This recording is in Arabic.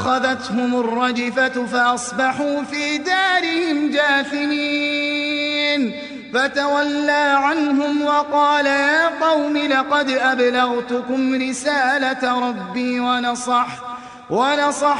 أخذتهم الرجفة فأصبحوا في دارهم جاثمين فتولى عنهم وقال يا قوم لقد أبلغتكم رسالة ربي ونصحت